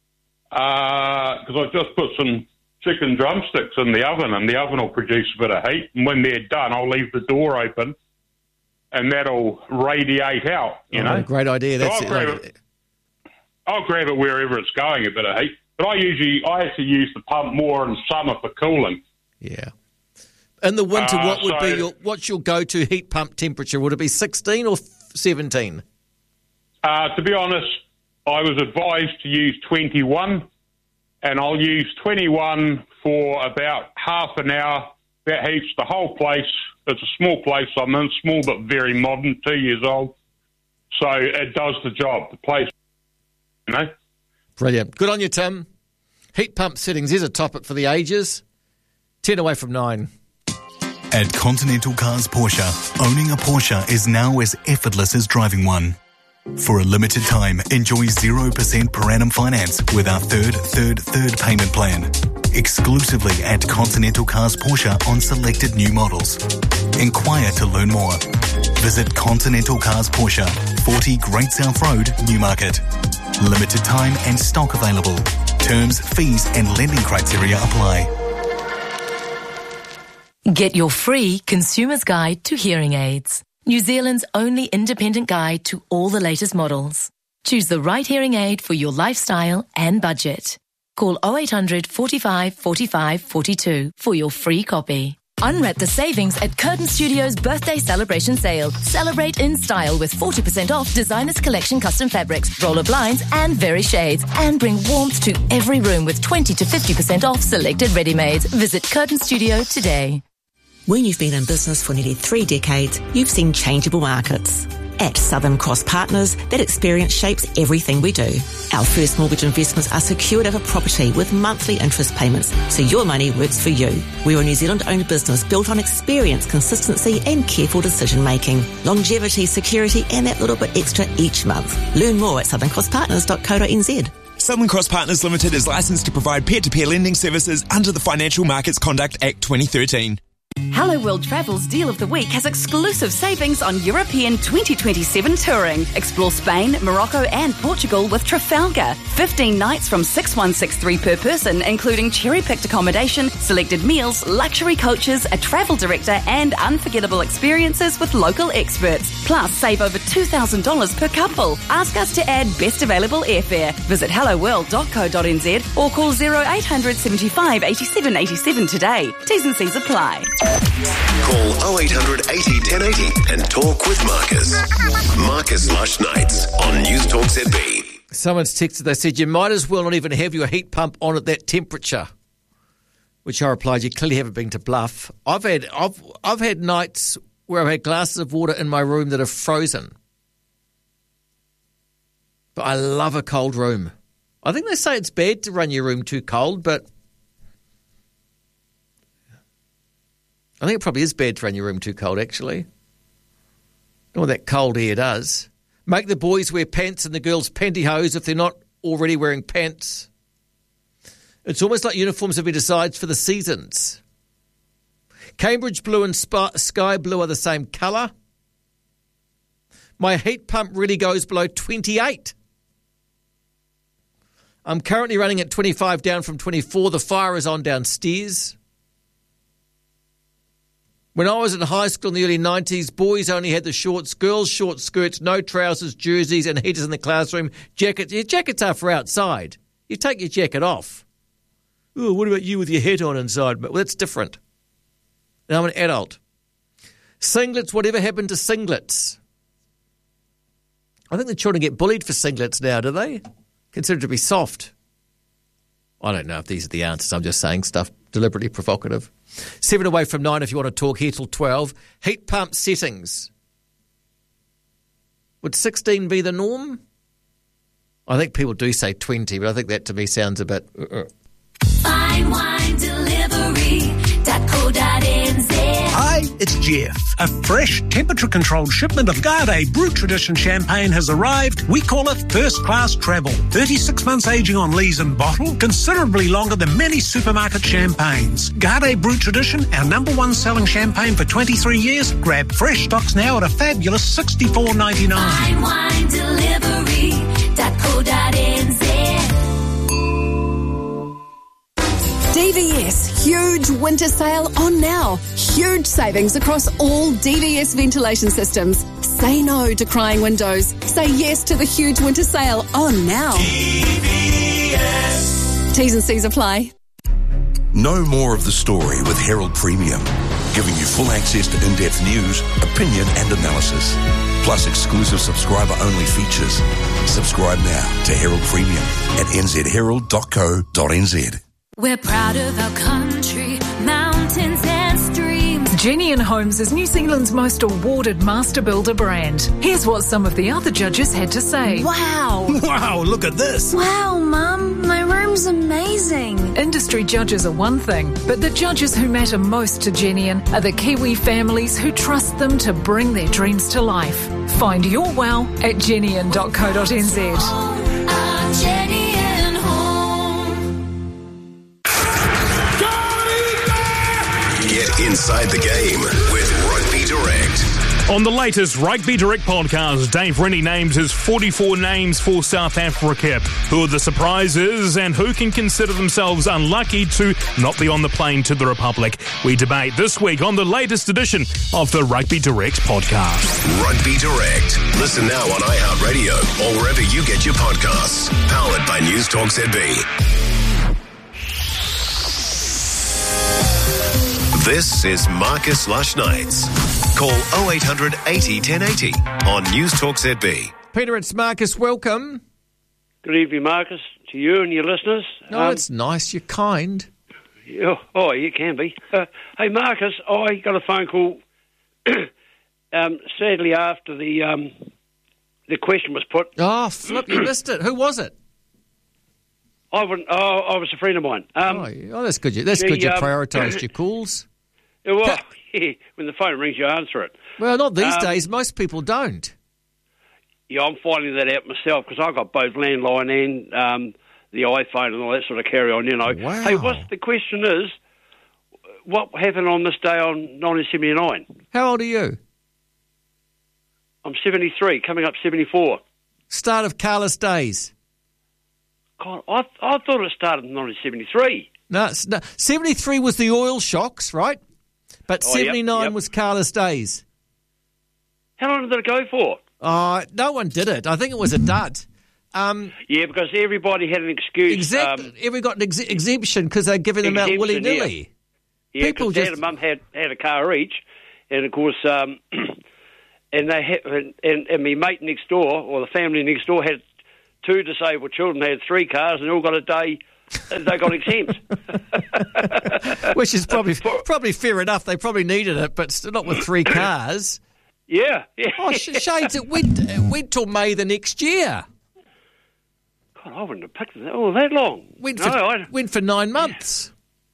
because I've just put some chicken drumsticks in the oven, and the oven will produce a bit of heat. And when they're done, I'll leave the door open, and that'll radiate out. You
Oh,
know,
great idea.
So
That's
I'll
it.
grab it. I'll grab it wherever it's going, a bit of heat. But I usually, I actually use the pump more in summer for cooling.
Yeah. In the winter,
Uh,
what would
so-
be your what's your go-to heat pump temperature? Would it be sixteen or seventeen?
Uh, to be honest, I was advised to use twenty-one, and I'll use twenty-one for about half an hour. That heats the whole place. It's a small place I'm in, small but very modern, two years old. So it does the job. The place, you know.
Brilliant. Good on you, Tim. Heat pump settings is a topic for the ages. Ten away from nine.
At Continental Cars Porsche, owning a Porsche is now as effortless as driving one. For a limited time, enjoy zero percent per annum finance with our third, third, third payment plan. Exclusively at Continental Cars Porsche on selected new models. Inquire to learn more. Visit Continental Cars Porsche, forty Great South Road, Newmarket. Limited time and stock available. Terms, fees and lending criteria apply.
Get your free consumer's guide to hearing aids. New Zealand's only independent guide to all the latest models. Choose the right hearing aid for your lifestyle and budget. Call oh eight hundred, forty-five, forty-five, forty-two for your free copy. Unwrap the savings at Curtin Studios' birthday celebration sale. Celebrate in style with forty percent off Designers Collection custom fabrics, roller blinds and very shades. And bring warmth to every room with twenty to fifty percent off selected ready-mades. Visit Curtin Studio today.
When you've been in business for nearly three decades, you've seen changeable markets. At Southern Cross Partners, that experience shapes everything we do. Our first mortgage investments are secured of a property with monthly interest payments, so your money works for you. We're a New Zealand-owned business built on experience, consistency and careful decision-making. Longevity, security and that little bit extra each month. Learn more at southern cross partners dot co dot n z.
Southern Cross Partners Limited is licensed to provide peer-to-peer lending services under the Financial Markets Conduct Act twenty thirteen.
Hello World Travel's Deal of the Week has exclusive savings on European twenty twenty-seven touring. Explore Spain, Morocco and Portugal with Trafalgar. fifteen nights from six thousand one hundred sixty-three per person, including cherry-picked accommodation, selected meals, luxury coaches, a travel director and unforgettable experiences with local experts. Plus, save over two thousand dollars per couple. Ask us to add best available airfare. Visit hello world dot co dot n z or call zero eight hundred seventy-five eighty-seven eighty-seven today. T's and C's apply.
Call oh eight hundred eighty ten eighty and talk with Marcus. Marcus Lush Nights on News Talk Z B.
Someone's texted, they said, you might as well not even have your heat pump on at that temperature. Which I replied, you clearly haven't been to Bluff. I've had I've I've had nights where I've had glasses of water in my room that are frozen. But I love a cold room. I think they say it's bad to run your room too cold, but I think it probably is bad to run your room too cold, actually. Know what that cold air does. Make the boys wear pants and the girls pantyhose if they're not already wearing pants. It's almost like uniforms have been decided for the seasons. Cambridge blue and sp- sky blue are the same colour. My heat pump really goes below twenty-eight. I'm currently running at twenty-five down from twenty-four. The fire is on downstairs. When I was in high school in the early nineties, boys only had the shorts, girls short skirts, no trousers, jerseys and heaters in the classroom. Jackets, your jackets are for outside. You take your jacket off. Oh, what about you with your hat on inside? But well, that's different. Now I'm an adult. Singlets, whatever happened to singlets? I think the children get bullied for singlets now, do they? Considered to be soft. I don't know if these are the answers. I'm just saying stuff deliberately provocative. Seven away from nine if you want to talk here till twelve. Heat pump settings. Would sixteen be the norm? I think people do say twenty, but I think that to me sounds a bit... Uh-uh.
Fine wine delivery dot co dot n z.
Hi, it's Jeff. A fresh, temperature-controlled shipment of Garde Brut Tradition champagne has arrived. We call it first-class travel. thirty-six months aging on lees and bottle, considerably longer than many supermarket champagnes. Garde Brut Tradition, our number one selling champagne for twenty-three years. Grab fresh stocks now at a fabulous sixty-four ninety-nine.
Fine wine delivery dot co dot n z.
D V S huge winter sale on now. Huge savings across all D V S ventilation systems. Say no to crying windows. Say yes to the huge winter sale on now.
D V S.
T's and C's apply.
Know more of the story with Herald Premium, giving you full access to in-depth news, opinion and analysis, plus exclusive subscriber-only features. Subscribe now to Herald Premium at n z herald dot co dot n z.
We're proud of our country, mountains and streams.
Genian Homes is New Zealand's most awarded master builder brand. Here's what some of the other judges had to say.
Wow.
Wow, look at this.
Wow, Mum, my room's amazing.
Industry judges are one thing, but the judges who matter most to Genian are the Kiwi families who trust them to bring their dreams to life. Find your wow at genian dot co dot n z.
Get inside the game with Rugby Direct.
On the latest Rugby Direct podcast, Dave Rennie names his forty-four names for South Africa. Who are the surprises and who can consider themselves unlucky to not be on the plane to the Republic? We debate this week on the latest edition of the Rugby Direct podcast.
Rugby Direct. Listen now on iHeartRadio or wherever you get your podcasts. Powered by News Talk Z B. This is Marcus Lush Nights. Call oh eight hundred eighty ten eighty on News Talk Z B.
Peter, it's Marcus. Welcome.
Good evening, Marcus, to you and your listeners.
No, um, it's nice. You're kind.
Oh, oh you can be. Uh, hey, Marcus, I got a phone call um, sadly after the um, the question was put.
Oh, flip, you missed it. Who was it?
I wouldn't. Oh, I was a friend of mine. Um,
oh, oh, that's good. You, that's
she,
good. You
um,
prioritised your calls.
Well, yeah, when the phone rings, you answer it.
Well, not these
um,
days. Most people don't.
Yeah, I'm finding that out myself because I've got both landline and um, the iPhone and all that sort of carry on, you know.
Wow.
Hey, what's the question is, what happened on this day on nineteen seventy-nine?
How old are you?
I'm seventy-three, coming up seventy-four.
Start of Carless days.
God, I, I thought it started in nineteen seventy-three.
No, it's, no, seventy-three was the oil shocks, right? But
Oh, yep,
seventy-nine
yep.
was Carless days.
How long did it go for?
Uh, no one did it. I think it was a dud. Um,
Yeah, because everybody had an excuse.
exact,
um,
everyone got an ex- exemption because they're giving them out
exemption,
willy-nilly.
Yeah,
People
because Dad
just-
and Mum had, had a car each, and of course, um, and they had, and, and, and my mate next door, or the family next door, had two disabled children. They had three cars, and all got a day. And they got exempt.
Which is probably probably fair enough. They probably needed it, but still not with three cars.
Yeah, yeah.
Oh, sh- Shades, it went, it went till May the next year.
God, I wouldn't have picked it all that long.
Went
no,
for,
I,
went for nine months.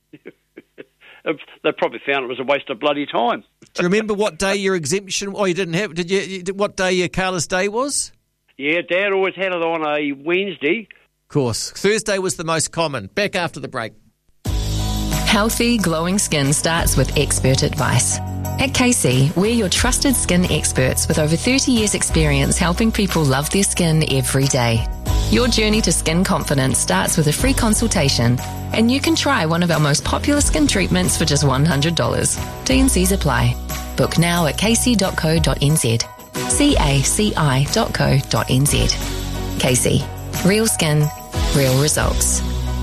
they probably found it was a waste of bloody time.
Do you remember what day your exemption? Oh, you didn't have. Did you? you did, what day your Carless day was?
Yeah, Dad always had it on a Wednesday.
Of course, Thursday was the most common. Back after the break.
Healthy, glowing skin starts with expert advice. At K C, we're your trusted skin experts with over thirty years experience helping people love their skin every day. Your journey to skin confidence starts with a free consultation, and you can try one of our most popular skin treatments for just one hundred dollars. T and Cs apply. Book now at k c dot co dot n z. C A C I dot co dot n z. K C. Real skin, real results.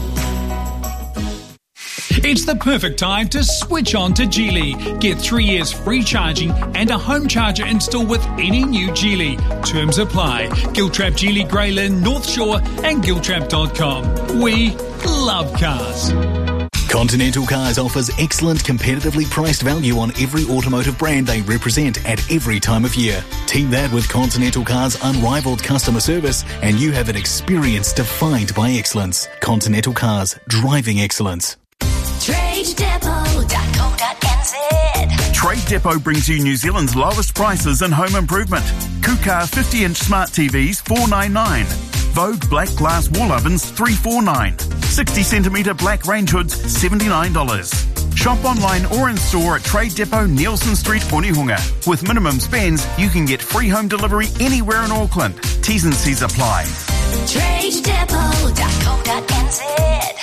It's the perfect time to switch on to Geely. Get three years free charging and a home charger installed with any new Geely. Terms apply. Giltrap Geely Greylyn, North Shore and giltrap dot com. We love cars.
Continental Cars offers excellent competitively priced value on every automotive brand they represent at every time of year. Team that with Continental Cars' unrivaled customer service and you have an experience defined by excellence. Continental Cars, driving excellence.
trade depot dot co dot n z.
Trade Depot brings you New Zealand's lowest prices in home improvement. Kukar fifty inch smart T Vs four ninety-nine. Vogue black glass wall ovens three forty-nine. sixty centimetre black range hoods seventy-nine dollars. Shop online or in store at Trade Depot, Nielsen Street, Ponihunga. With minimum spends, you can get free home delivery anywhere in Auckland. T's and C's apply.
trade depot dot co dot n z.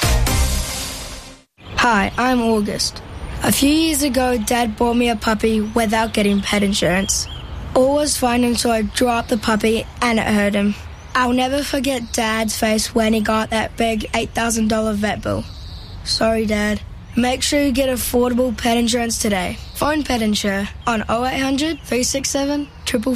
Hi, I'm August. A few years ago, Dad bought me a puppy without getting pet insurance. All was fine until I dropped the puppy and it hurt him. I'll never forget Dad's face when he got that big eight thousand dollars vet bill. Sorry, Dad. Make sure you get affordable pet insurance today. Phone Pet Insure on oh eight hundred, three six seven, four four